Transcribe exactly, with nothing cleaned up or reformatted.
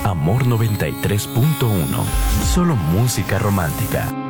Amor noventa y tres punto uno. Solo música romántica.